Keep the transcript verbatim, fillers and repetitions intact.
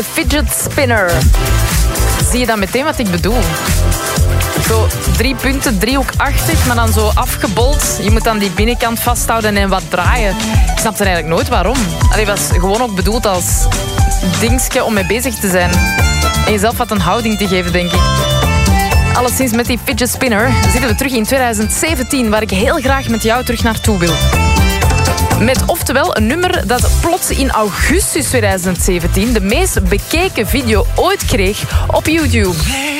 Fidget spinner. Zie je dan meteen wat ik bedoel? Zo drie punten, driehoekachtig, maar dan zo afgebold. Je moet dan die binnenkant vasthouden en wat draaien. Ik snapte eigenlijk nooit waarom. Allee, was gewoon ook bedoeld als dingetje om mee bezig te zijn. En jezelf wat een houding te geven, denk ik. Alleszins met die fidget spinner zitten we terug in twintig zeventien, waar ik heel graag met jou terug naartoe wil. Met oftewel een nummer dat plots in augustus twintig zeventien de meest bekeken video ooit kreeg op YouTube.